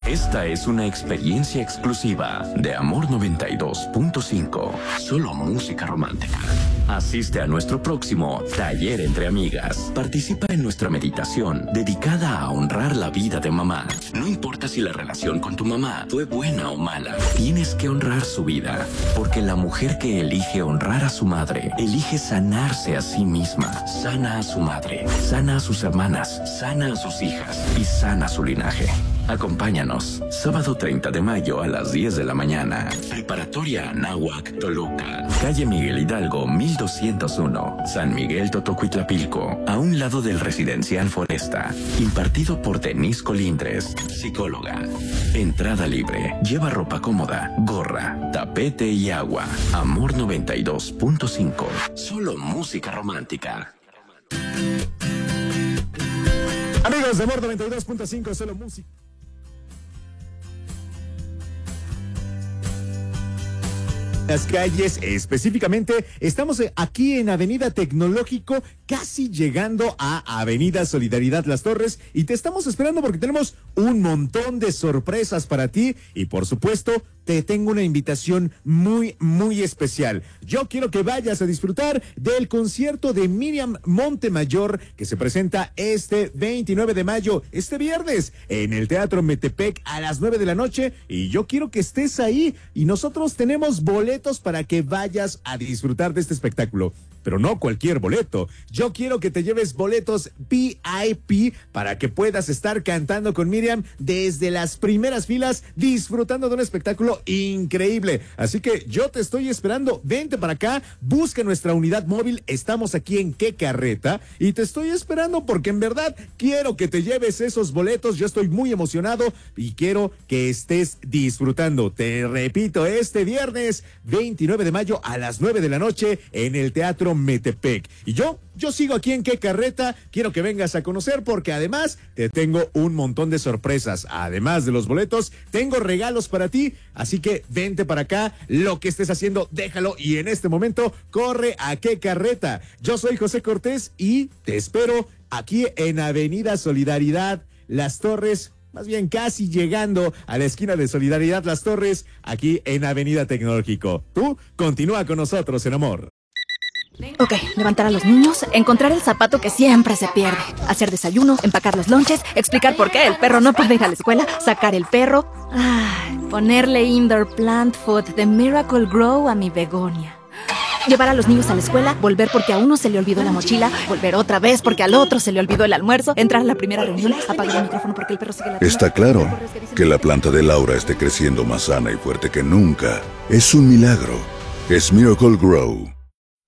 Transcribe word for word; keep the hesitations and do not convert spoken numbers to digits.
Esta es una experiencia exclusiva de Amor noventa y dos punto cinco. Solo música romántica. Asiste a nuestro próximo Taller entre Amigas. Participa en nuestra meditación dedicada a honrar la vida de mamá. No importa si la relación con tu mamá fue buena o mala, tienes que honrar su vida. Porque la mujer que elige honrar a su madre, elige sanarse a sí misma. Sana a su madre, sana a sus hermanas, sana a sus hijas y sana su linaje. Acompáñanos, sábado treinta de mayo a las diez de la mañana. Preparatoria Anáhuac, Toluca. Calle Miguel Hidalgo, mil doscientos uno. San Miguel Totocuitlapilco, a un lado del Residencial Foresta. Impartido por Denise Colindres, psicóloga. Entrada libre. Lleva ropa cómoda, gorra, tapete y agua. Amor noventa y dos punto cinco. Solo música romántica. Amigos de Amor noventa y dos punto cinco, solo música. Las calles, específicamente, estamos aquí en Avenida Tecnológico, casi llegando a Avenida Solidaridad Las Torres, y te estamos esperando porque tenemos un montón de sorpresas para ti y, por supuesto, te tengo una invitación muy, muy especial. Yo quiero que vayas a disfrutar del concierto de Miriam Montemayor que se presenta este veintinueve de mayo, este viernes, en el Teatro Metepec a las nueve de la noche, y yo quiero que estés ahí, y nosotros tenemos boletos para que vayas a disfrutar de este espectáculo. Pero no cualquier boleto. Yo quiero que te lleves boletos V I P para que puedas estar cantando con Miriam desde las primeras filas, disfrutando de un espectáculo increíble. Así que yo te estoy esperando. Vente para acá, busca nuestra unidad móvil. Estamos aquí en Qué Carreta y te estoy esperando porque en verdad quiero que te lleves esos boletos. Yo estoy muy emocionado y quiero que estés disfrutando. Te repito, este viernes veintinueve de mayo a las nueve de la noche en el Teatro Metepec. Y yo, yo sigo aquí en Qué Carreta, quiero que vengas a conocer porque además te tengo un montón de sorpresas. Además de los boletos, tengo regalos para ti, así que vente para acá, lo que estés haciendo, déjalo y en este momento corre a Qué Carreta. Yo soy José Cortés y te espero aquí en Avenida Solidaridad Las Torres, más bien casi llegando a la esquina de Solidaridad Las Torres, aquí en Avenida Tecnológico. Tú continúa con nosotros en Amor. Ok, levantar a los niños, encontrar el zapato que siempre se pierde, hacer desayuno, empacar los lonches, explicar por qué el perro no puede ir a la escuela, sacar el perro, ay, ponerle indoor plant food de Miracle Grow a mi begonia. Llevar a los niños a la escuela, volver porque a uno se le olvidó la mochila, volver otra vez porque al otro se le olvidó el almuerzo, entrar a la primera reunión, apagar el micrófono porque el perro sigue latiendo. Está claro que la planta de Laura esté creciendo más sana y fuerte que nunca. Es un milagro. Es Miracle Grow.